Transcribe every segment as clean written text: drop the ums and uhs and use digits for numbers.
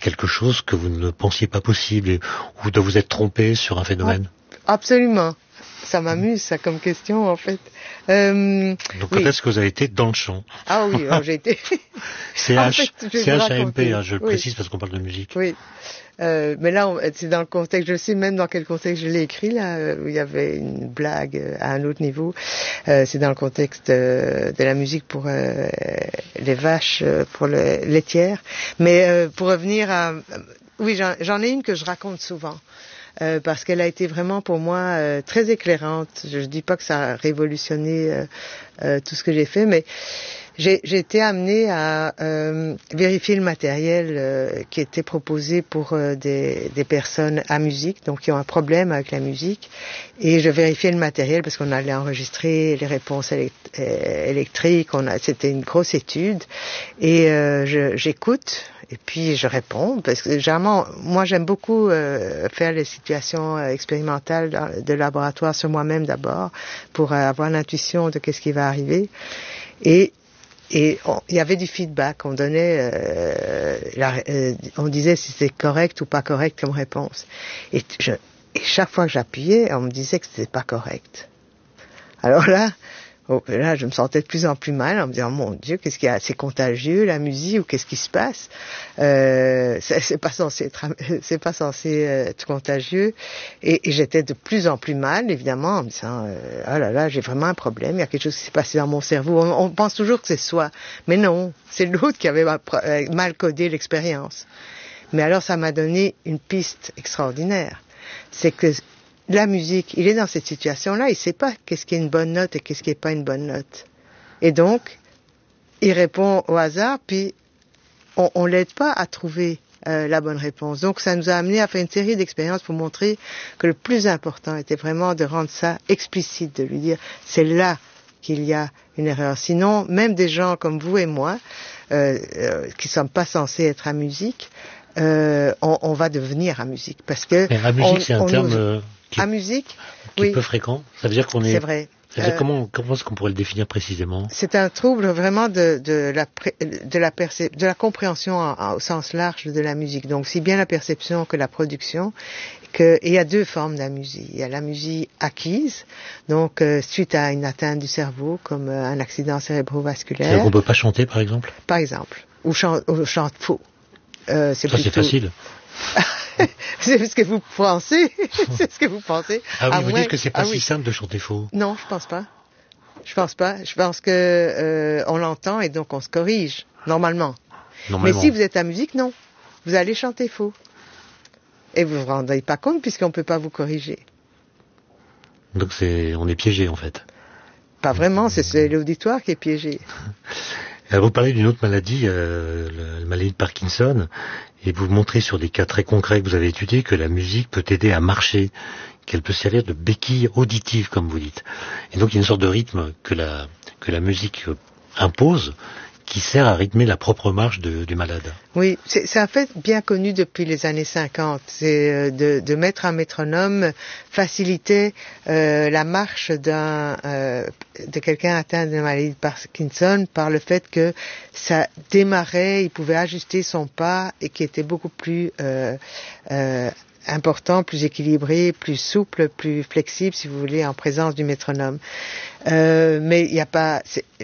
quelque chose que vous ne pensiez pas possible ou de vous être trompé sur un phénomène? Absolument. Ça m'amuse, ça, comme question, en fait. Donc, quand est-ce que vous avez été dans le chant? Ah oui, j'ai été... CHAMP, je le précise parce qu'on parle de musique. Oui. Mais là, c'est dans le contexte, je sais même dans quel contexte je l'ai écrit, là, où il y avait une blague à un autre niveau. C'est dans le contexte de la musique pour les vaches, pour les laitières. Mais pour revenir à... Oui, j'en ai une que je raconte souvent. Parce qu'elle a été vraiment pour moi très éclairante. Je dis pas que ça a révolutionné tout ce que j'ai fait, mais j'ai été amenée à vérifier le matériel qui était proposé pour des personnes à musique, donc qui ont un problème avec la musique, et je vérifiais le matériel parce qu'on allait enregistrer les réponses électriques. C'était une grosse étude, et j'écoute. Et puis je réponds, parce que généralement, moi j'aime beaucoup faire les situations expérimentales de laboratoire sur moi-même d'abord, pour avoir l'intuition de qu'est-ce qui va arriver. Et il y avait du feedback, on donnait, on disait si c'était correct ou pas correct comme réponse. Et chaque fois que j'appuyais, on me disait que c'était pas correct. Alors là, je me sentais de plus en plus mal en me disant, mon Dieu, qu'est-ce qu'il y a, c'est contagieux, la musique, ou qu'est-ce qui se passe? C'est pas censé être contagieux. Et j'étais de plus en plus mal, évidemment, en me disant, oh là là, j'ai vraiment un problème, il y a quelque chose qui s'est passé dans mon cerveau. On pense toujours que c'est soi. Mais non, c'est l'autre qui avait mal codé l'expérience. Mais alors, ça m'a donné une piste extraordinaire. C'est que la musique, il est dans cette situation-là, il sait pas qu'est-ce qui est une bonne note et qu'est-ce qui est pas une bonne note. Et donc, il répond au hasard, puis on l'aide pas à trouver la bonne réponse. Donc, ça nous a amené à faire une série d'expériences pour montrer que le plus important était vraiment de rendre ça explicite, de lui dire, c'est là qu'il y a une erreur. Sinon, même des gens comme vous et moi, qui sommes pas censés être à musique, on va devenir à musique. Parce que... Mais à musique, c'est un terme... à musique, qui est peu fréquent. Ça veut dire qu'on est. C'est vrai. Ça veut dire comment est-ce qu'on pourrait le définir précisément? C'est un trouble vraiment de la compréhension au sens large de la musique. Donc, si bien la perception que la production. Et il y a deux formes d'amnésie. Il y a l'amnésie acquise, donc suite à une atteinte du cerveau, comme un accident cérébrovasculaire. C'est-à-dire qu'on peut pas chanter, par exemple. Par exemple, ou chante faux. C'est facile. C'est ce que vous pensez. C'est ce que vous pensez. Ah oui, vous dites que c'est pas si simple de chanter faux. Non, je pense pas. Je pense que on l'entend et donc on se corrige normalement. Mais si vous êtes à musique, non, vous allez chanter faux et vous vous rendez pas compte puisqu'on peut pas vous corriger. Donc on est piégé en fait. Pas vraiment, c'est l'auditoire qui est piégé. Vous parlez d'une autre maladie, la maladie de Parkinson, et vous montrez sur des cas très concrets que vous avez étudiés que la musique peut aider à marcher, qu'elle peut servir de béquille auditive, comme vous dites. Et donc il y a une sorte de rythme que la musique impose, qui sert à rythmer la propre marche du malade. Oui, c'est un fait bien connu depuis les années 50. C'est de mettre un métronome facilitait la marche de quelqu'un atteint de maladie de Parkinson par le fait que ça démarrait, il pouvait ajuster son pas et qui était beaucoup plus important, plus équilibré, plus souple, plus flexible, si vous voulez, en présence du métronome. Mais il n'y a pas...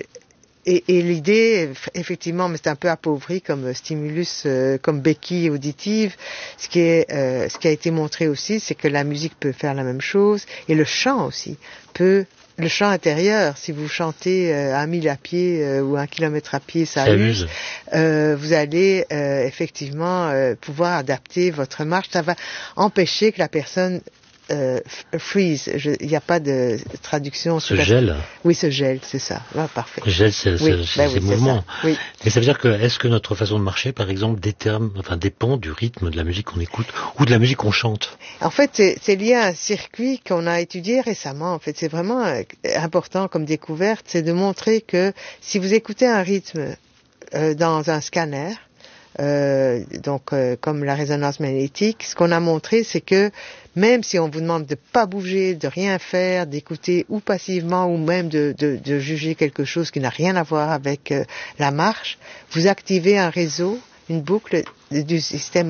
Et l'idée, effectivement, mais c'est un peu appauvri comme stimulus, comme béquille auditive. Ce qui a été montré aussi, c'est que la musique peut faire la même chose, et le chant aussi peut. Le chant intérieur, si vous chantez à 1000 à pied ou 1 kilomètre à pied, ça use. Vous allez effectivement pouvoir adapter votre marche. Ça va empêcher que la personne freeze. Il n'y a pas de traduction. Se gèle. Oui, se gèle, c'est ça. Ah, parfait. Gèle, c'est ces mouvements. Oui. Et ça veut dire est-ce que notre façon de marcher, par exemple, dépend du rythme de la musique qu'on écoute ou de la musique qu'on chante? En fait, c'est lié à un circuit qu'on a étudié récemment. En fait, c'est vraiment important comme découverte, c'est de montrer que si vous écoutez un rythme dans un scanner, comme la résonance magnétique, ce qu'on a montré, c'est que même si on vous demande de pas bouger, de rien faire, d'écouter ou passivement ou même de juger quelque chose qui n'a rien à voir avec la marche, vous activez un réseau, une boucle du système